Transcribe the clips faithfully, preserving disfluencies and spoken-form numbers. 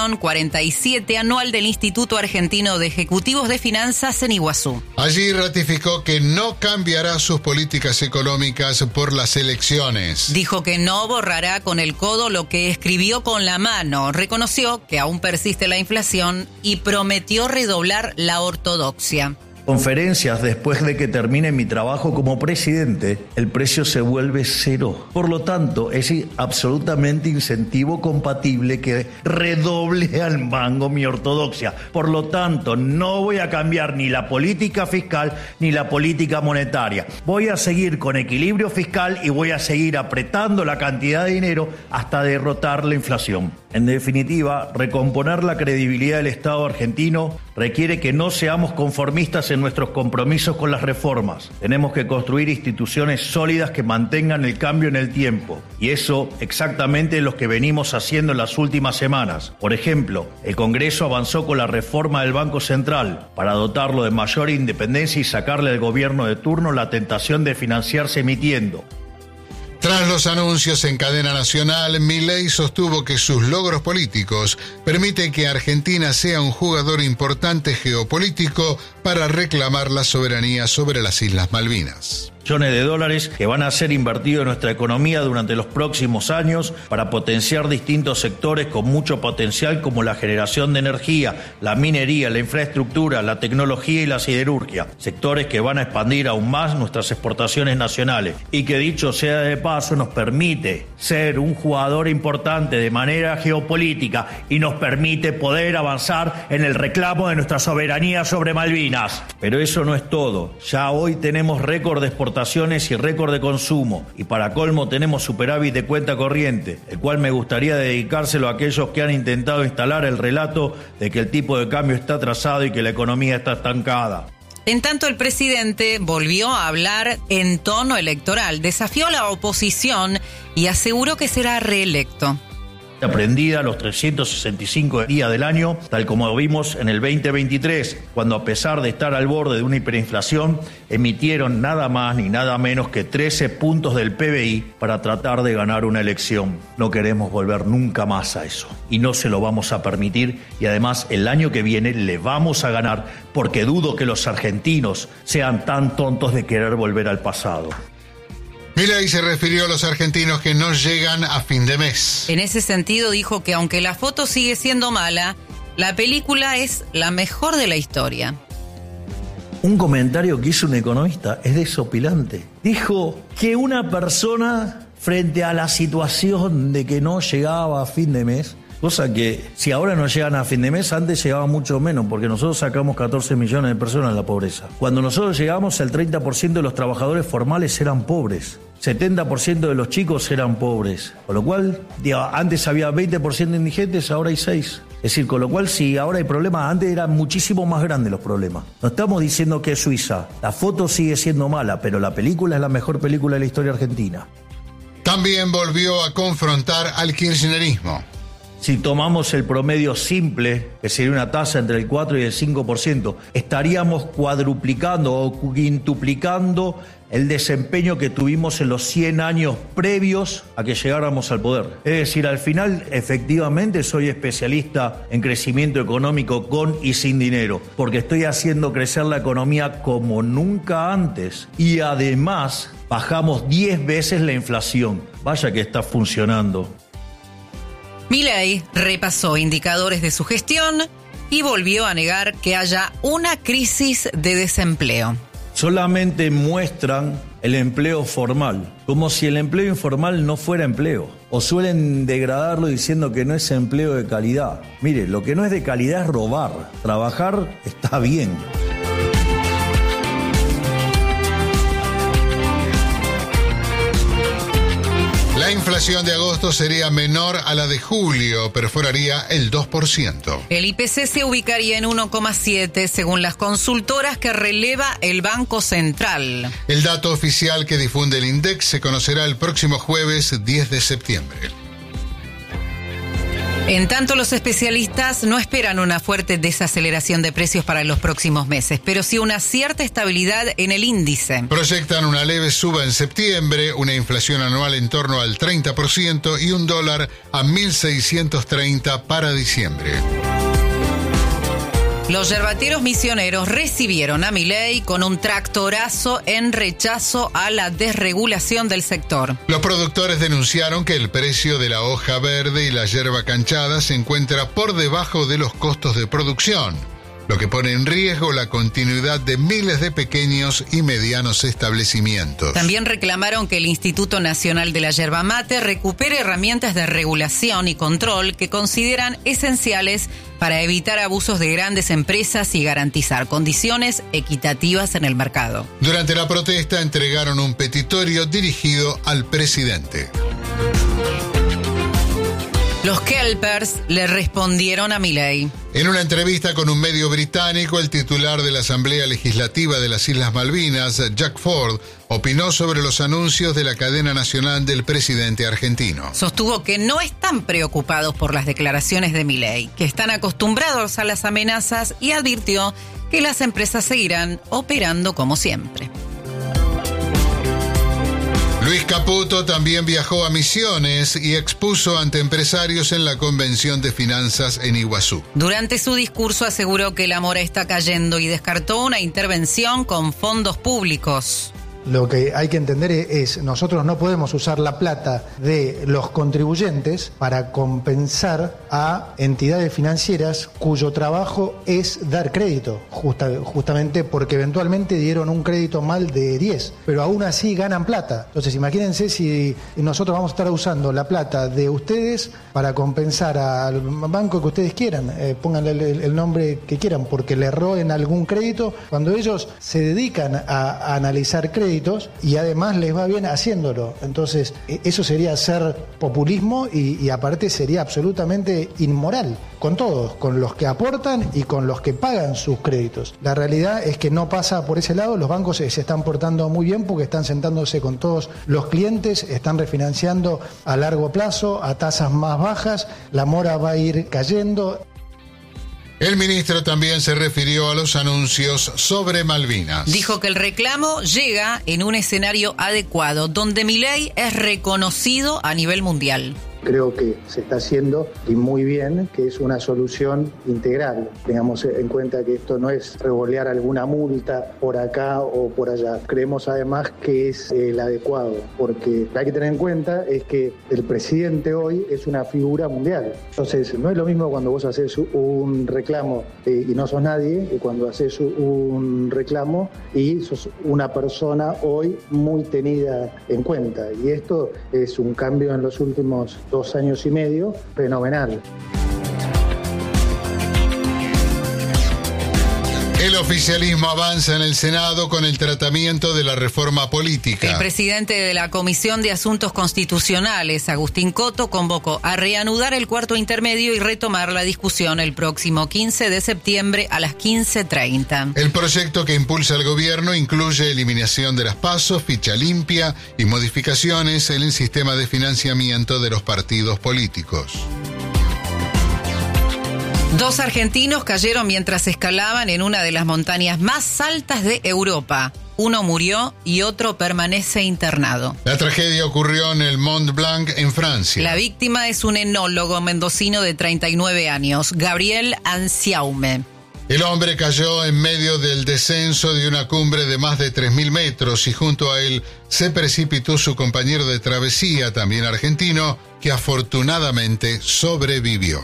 reunión cuarenta y siete anual del Instituto Argentino de Ejecutivos de Finanzas en Iguazú. Allí ratificó que no cambiará sus políticas económicas por las elecciones. Dijo que no borrará con el codo lo que escribió con la mano. Reconoció que aún persiste la inflación y prometió redoblar la ortodoxia. Conferencias después de que termine mi trabajo como presidente, el precio se vuelve cero. Por lo tanto, es absolutamente incentivo compatible que redoble al mango mi ortodoxia. Por lo tanto, no voy a cambiar ni la política fiscal ni la política monetaria. Voy a seguir con equilibrio fiscal y voy a seguir apretando la cantidad de dinero hasta derrotar la inflación. En definitiva, recomponer la credibilidad del Estado argentino requiere que no seamos conformistas en nuestros compromisos con las reformas. Tenemos que construir instituciones sólidas que mantengan el cambio en el tiempo. Y eso exactamente es lo que venimos haciendo en las últimas semanas. Por ejemplo, el Congreso avanzó con la reforma del Banco Central para dotarlo de mayor independencia y sacarle al gobierno de turno la tentación de financiarse emitiendo. Tras los anuncios en cadena nacional, Milei sostuvo que sus logros políticos permiten que Argentina sea un jugador importante geopolítico para reclamar la soberanía sobre las Islas Malvinas. Millones de dólares que van a ser invertidos en nuestra economía durante los próximos años para potenciar distintos sectores con mucho potencial como la generación de energía, la minería, la infraestructura, la tecnología y la siderurgia. Sectores que van a expandir aún más nuestras exportaciones nacionales y que, dicho sea de paso, nos permite ser un jugador importante de manera geopolítica y nos permite poder avanzar en el reclamo de nuestra soberanía sobre Malvinas. Pero eso no es todo. Ya hoy tenemos récord de exportaciones y récord de consumo, y para colmo tenemos superávit de cuenta corriente, el cual me gustaría dedicárselo a aquellos que han intentado instalar el relato de que el tipo de cambio está atrasado y que la economía está estancada. En tanto, el presidente volvió a hablar en tono electoral, desafió a la oposición y aseguró que será reelecto. Aprendida los trescientos sesenta y cinco días del año, tal como vimos en el veinte veintitrés, cuando a pesar de estar al borde de una hiperinflación, emitieron nada más ni nada menos que trece puntos del P B I para tratar de ganar una elección. No queremos volver nunca más a eso y no se lo vamos a permitir, y además el año que viene le vamos a ganar porque dudo que los argentinos sean tan tontos de querer volver al pasado. Milei se refirió a los argentinos que no llegan a fin de mes. En ese sentido dijo que aunque la foto sigue siendo mala, la película es la mejor de la historia. Un comentario que hizo un economista es desopilante. Dijo que una persona, frente a la situación de que no llegaba a fin de mes, cosa que si ahora no llegan a fin de mes, antes llegaba mucho menos, porque nosotros sacamos catorce millones de personas en la pobreza. Cuando nosotros llegamos, el treinta por ciento de los trabajadores formales eran pobres. setenta por ciento de los chicos eran pobres. Con lo cual, digo, antes había veinte por ciento de indigentes, ahora hay seis. Es decir, con lo cual, si ahora hay problemas, antes eran muchísimo más grandes los problemas. No estamos diciendo que es Suiza. La foto sigue siendo mala, pero la película es la mejor película de la historia argentina. También volvió a confrontar al kirchnerismo. Si tomamos el promedio simple, que sería una tasa entre el cuatro y el cinco por ciento, estaríamos cuadruplicando o quintuplicando el desempeño que tuvimos en los cien años previos a que llegáramos al poder. Es decir, al final, efectivamente, soy especialista en crecimiento económico con y sin dinero, porque estoy haciendo crecer la economía como nunca antes y además bajamos diez veces la inflación. Vaya que está funcionando. Milei repasó indicadores de su gestión y volvió a negar que haya una crisis de desempleo. Solamente muestran el empleo formal, como si el empleo informal no fuera empleo, o suelen degradarlo diciendo que no es empleo de calidad. Mire, lo que no es de calidad es robar. Trabajar está bien. La inflación de agosto sería menor a la de julio, perforaría el dos por ciento. El I P C se ubicaría en uno coma siete según las consultoras que releva el Banco Central. El dato oficial que difunde el INDEC se conocerá el próximo jueves diez de septiembre. En tanto, los especialistas no esperan una fuerte desaceleración de precios para los próximos meses, pero sí una cierta estabilidad en el índice. Proyectan una leve suba en septiembre, una inflación anual en torno al treinta por ciento y un dólar a mil seiscientos treinta para diciembre. Los yerbateros misioneros recibieron a Milei con un tractorazo en rechazo a la desregulación del sector. Los productores denunciaron que el precio de la hoja verde y la yerba canchada se encuentra por debajo de los costos de producción, lo que pone en riesgo la continuidad de miles de pequeños y medianos establecimientos. También reclamaron que el Instituto Nacional de la Yerba Mate recupere herramientas de regulación y control que consideran esenciales para evitar abusos de grandes empresas y garantizar condiciones equitativas en el mercado. Durante la protesta entregaron un petitorio dirigido al presidente. Los Kelpers le respondieron a Milei. En una entrevista con un medio británico, el titular de la Asamblea Legislativa de las Islas Malvinas, Jack Ford, opinó sobre los anuncios de la cadena nacional del presidente argentino. Sostuvo que no están preocupados por las declaraciones de Milei, que están acostumbrados a las amenazas, y advirtió que las empresas seguirán operando como siempre. Luis Caputo también viajó a Misiones y expuso ante empresarios en la Convención de Finanzas en Iguazú. Durante su discurso aseguró que la mora está cayendo y descartó una intervención con fondos públicos. Lo que hay que entender es, nosotros no podemos usar la plata de los contribuyentes para compensar a entidades financieras cuyo trabajo es dar crédito, justa, justamente porque eventualmente dieron un crédito mal de diez, pero aún así ganan plata. Entonces imagínense si nosotros vamos a estar usando la plata de ustedes para compensar al banco que ustedes quieran, eh, pónganle el, el nombre que quieran, porque le erró en algún crédito, cuando ellos se dedican a, a analizar créditos y además les va bien haciéndolo. Entonces eso sería ser populismo y, y aparte sería absolutamente inmoral con todos, con los que aportan y con los que pagan sus créditos. La realidad es que no pasa por ese lado. Los bancos se, se están portando muy bien porque están sentándose con todos los clientes, están refinanciando a largo plazo a tasas más bajas, la mora va a ir cayendo. El ministro también se refirió a los anuncios sobre Malvinas. Dijo que el reclamo llega en un escenario adecuado, donde Milei es reconocido a nivel mundial. Creo que se está haciendo y muy bien, que es una solución integral. Tengamos en cuenta que esto no es revolear alguna multa por acá o por allá. Creemos además que es el adecuado, porque lo que hay que tener en cuenta es que el presidente hoy es una figura mundial. Entonces no es lo mismo cuando vos haces un reclamo eh, y no sos nadie, que cuando haces un reclamo y sos una persona hoy muy tenida en cuenta. Y esto es un cambio en los últimos dos años y medio, fenomenal. El oficialismo avanza en el Senado con el tratamiento de la reforma política. El presidente de la Comisión de Asuntos Constitucionales, Agustín Coto, convocó a reanudar el cuarto intermedio y retomar la discusión el próximo quince de septiembre a las quince treinta. El proyecto que impulsa el gobierno incluye eliminación de las PASO, ficha limpia y modificaciones en el sistema de financiamiento de los partidos políticos. Dos argentinos cayeron mientras escalaban en una de las montañas más altas de Europa. Uno murió y otro permanece internado. La tragedia ocurrió en el Mont Blanc, en Francia. La víctima es un enólogo mendocino de treinta y nueve años, Gabriel Anciaume. El hombre cayó en medio del descenso de una cumbre de más de tres mil metros y junto a él se precipitó su compañero de travesía, también argentino, que afortunadamente sobrevivió.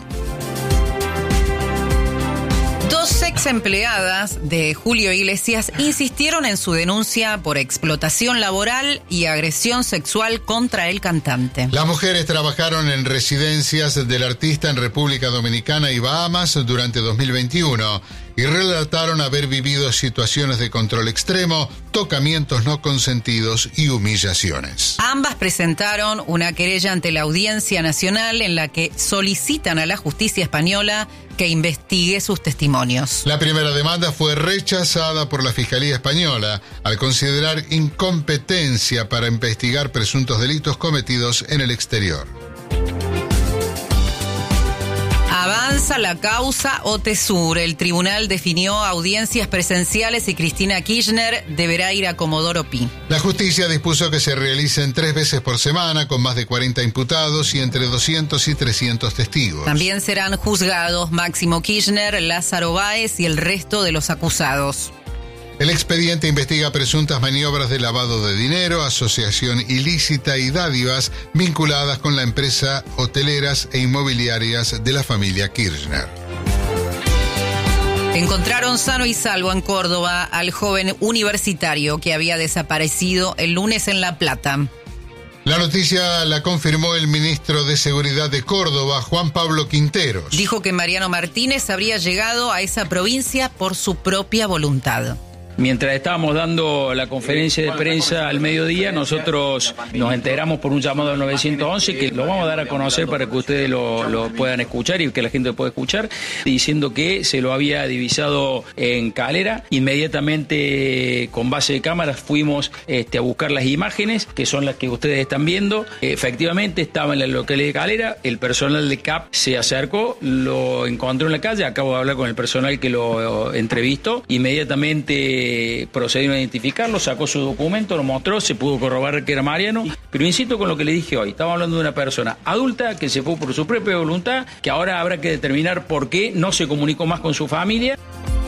Dos ex empleadas de Julio Iglesias insistieron en su denuncia por explotación laboral y agresión sexual contra el cantante. Las mujeres trabajaron en residencias del artista en República Dominicana y Bahamas durante dos mil veintiuno y relataron haber vivido situaciones de control extremo, tocamientos no consentidos y humillaciones. Ambas presentaron una querella ante la Audiencia Nacional en la que solicitan a la justicia española que investigue sus testimonios. La primera demanda fue rechazada por la Fiscalía Española al considerar incompetencia para investigar presuntos delitos cometidos en el exterior. Avanza la causa Otesur. El tribunal definió audiencias presenciales y Cristina Kirchner deberá ir a Comodoro Pi. La justicia dispuso que se realicen tres veces por semana con más de cuarenta imputados y entre doscientos y trescientos testigos. También serán juzgados Máximo Kirchner, Lázaro Báez y el resto de los acusados. El expediente investiga presuntas maniobras de lavado de dinero, asociación ilícita y dádivas vinculadas con la empresa hoteleras e inmobiliarias de la familia Kirchner. Encontraron sano y salvo en Córdoba al joven universitario que había desaparecido el lunes en La Plata. La noticia la confirmó el ministro de Seguridad de Córdoba, Juan Pablo Quinteros. Dijo que Mariano Martínez habría llegado a esa provincia por su propia voluntad. Mientras estábamos dando la conferencia de prensa al mediodía, nosotros nos enteramos por un llamado al nueve once que lo vamos a dar a conocer para que ustedes lo, lo puedan escuchar y que la gente lo pueda escuchar, diciendo que se lo había divisado en Calera. Inmediatamente, con base de cámaras, fuimos este, a buscar las imágenes, que son las que ustedes están viendo. Efectivamente, estaba en la localidad de Calera, el personal de C A P se acercó, lo encontró en la calle, acabo de hablar con el personal que lo entrevistó, inmediatamente procedieron a identificarlo, sacó su documento, lo mostró, se pudo corroborar que era Mariano, pero insisto con lo que le dije hoy, estamos hablando de una persona adulta que se fue por su propia voluntad, que ahora habrá que determinar por qué no se comunicó más con su familia.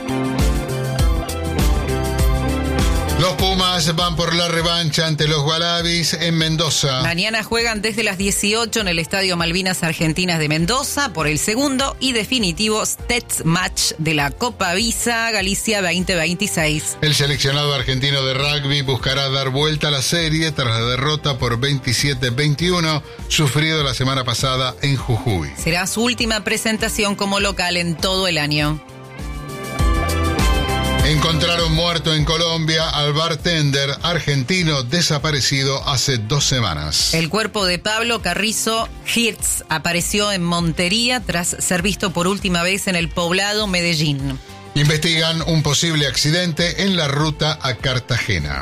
Los Pumas van por la revancha ante los Wallabies en Mendoza. Mañana juegan desde las dieciocho en el Estadio Malvinas Argentinas de Mendoza por el segundo y definitivo Stats Match de la Copa Visa Galicia veinte veintiséis. El seleccionado argentino de rugby buscará dar vuelta a la serie tras la derrota por veintisiete veintiuno sufrido la semana pasada en Jujuy. Será su última presentación como local en todo el año. Encontraron muerto en Colombia al bartender argentino desaparecido hace dos semanas. El cuerpo de Pablo Carrizo Hirtz apareció en Montería tras ser visto por última vez en el poblado Medellín. Investigan un posible accidente en la ruta a Cartagena.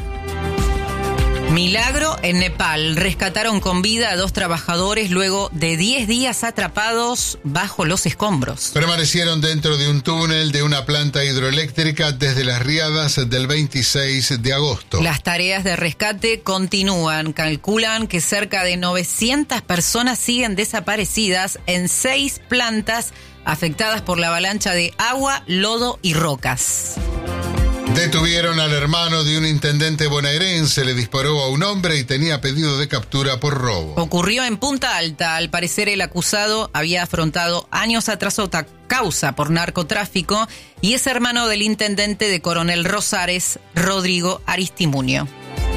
Milagro en Nepal. Rescataron con vida a dos trabajadores luego de diez días atrapados bajo los escombros. Permanecieron dentro de un túnel de una planta hidroeléctrica desde las riadas del veintiséis de agosto. Las tareas de rescate continúan. Calculan que cerca de novecientas personas siguen desaparecidas en seis plantas afectadas por la avalancha de agua, lodo y rocas. Detuvieron al hermano de un intendente bonaerense, le disparó a un hombre y tenía pedido de captura por robo. Ocurrió en Punta Alta. Al parecer el acusado había afrontado años atrás otra causa por narcotráfico y es hermano del intendente de Coronel Rosales, Rodrigo Aristimuño.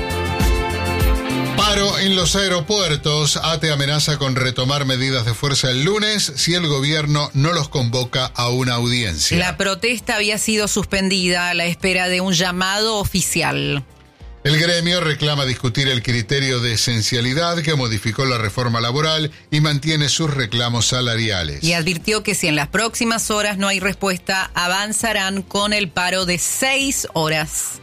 Paro en los aeropuertos. A T E amenaza con retomar medidas de fuerza el lunes si el gobierno no los convoca a una audiencia. La protesta había sido suspendida a la espera de un llamado oficial. El gremio reclama discutir el criterio de esencialidad que modificó la reforma laboral y mantiene sus reclamos salariales. Y advirtió que si en las próximas horas no hay respuesta, avanzarán con el paro de seis horas.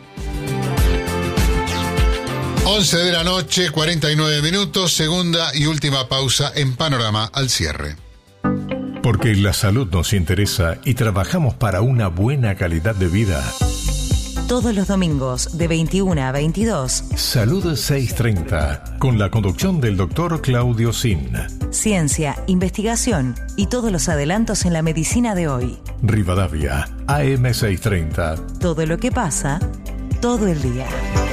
once de la noche, cuarenta y nueve minutos, segunda y última pausa en Panorama al cierre. Porque la salud nos interesa y trabajamos para una buena calidad de vida. Todos los domingos de veintiuna a veintidós. Salud seiscientos treinta, con la conducción del doctor Claudio Sin. Ciencia, investigación y todos los adelantos en la medicina de hoy. Rivadavia, A M seiscientos treinta. Todo lo que pasa, todo el día.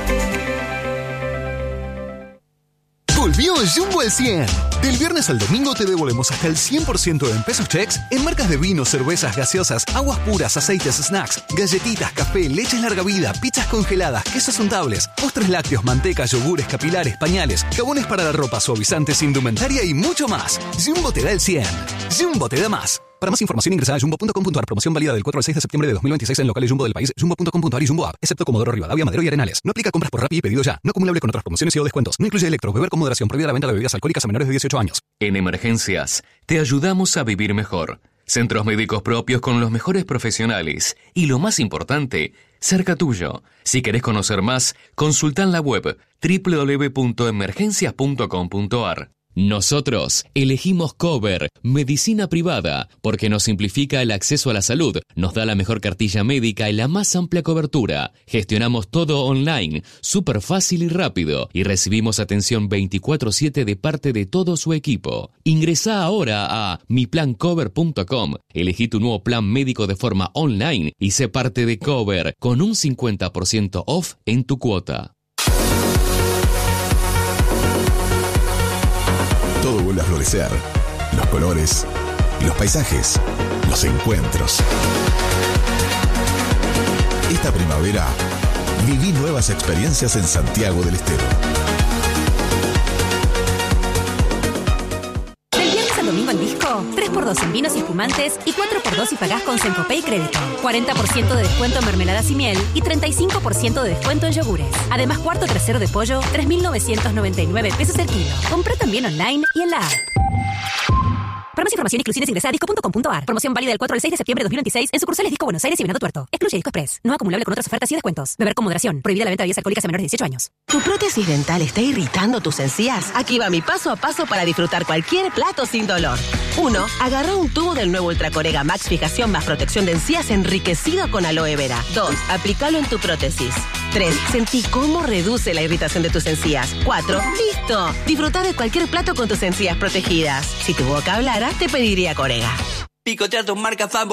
Volvió Jumbo al cien. Del viernes al domingo te devolvemos hasta el cien por ciento en pesos checks en marcas de vinos, cervezas, gaseosas, aguas puras, aceites, snacks, galletitas, café, leches larga vida, pizzas congeladas, quesos untables, postres lácteos, manteca, yogures, capilares, pañales, jabones para la ropa, suavizantes, indumentaria y mucho más. Jumbo te da el cien. Jumbo te da más. Para más información ingresa a jumbo punto com punto ar. Promoción válida del cuatro al seis de septiembre de dos mil veintiséis en locales Jumbo del país, jumbo punto com punto ar y Jumbo App, excepto Comodoro Rivadavia, Madero y Arenales. No aplica compras por Rappi y pedido ya. No acumulable con otras promociones y o descuentos. No incluye electro, beber con moderación, prohibida la venta de bebidas alcohólicas a menores de dieciocho años. En emergencias, te ayudamos a vivir mejor. Centros médicos propios con los mejores profesionales. Y lo más importante, cerca tuyo. Si querés conocer más, consulta en la web doble u doble u doble u punto emergencias punto com punto ar. Nosotros elegimos Cover, medicina privada, porque nos simplifica el acceso a la salud, nos da la mejor cartilla médica y la más amplia cobertura. Gestionamos todo online, súper fácil y rápido, y recibimos atención veinticuatro siete de parte de todo su equipo. Ingresá ahora a mi plan cover punto com, elegí tu nuevo plan médico de forma online y sé parte de Cover con un cincuenta por ciento off en tu cuota. Todo vuelve a florecer. Los colores, los paisajes, los encuentros. Esta primavera, viví nuevas experiencias en Santiago del Estero. Del viernes al domingo en Disco, tres por dos en vinos y espumantes y cuatro por dos si pagás con Sencopay Crédito. cuarenta por ciento de descuento en mermeladas y miel y treinta y cinco por ciento de descuento en yogures. Además, cuarto trasero de pollo, tres mil novecientos noventa y nueve pesos el kilo. Comprá también online y en la app. Para más información y exclusiones ingresa a disco punto com punto a r. Promoción válida del cuatro al seis de septiembre de dos mil veintiséis en sucursales Disco Buenos Aires y Venado Tuerto. Excluye Disco Express. No acumulable con otras ofertas y descuentos. Beber con moderación. Prohibida la venta de bebidas alcohólicas a menores de dieciocho años. ¿Tu prótesis dental está irritando tus encías? Aquí va mi paso a paso para disfrutar cualquier plato sin dolor. uno. Agarra un tubo del nuevo Ultracorega Max Fijación más protección de encías enriquecido con aloe vera. dos. Aplícalo en tu prótesis. tres. Sentí cómo reduce la irritación de tus encías. cuatro. ¡Listo! Disfruta de cualquier plato con tus encías protegidas. Si tu boca hablara, te pediría Corega. Picotear tus marcas favoritas.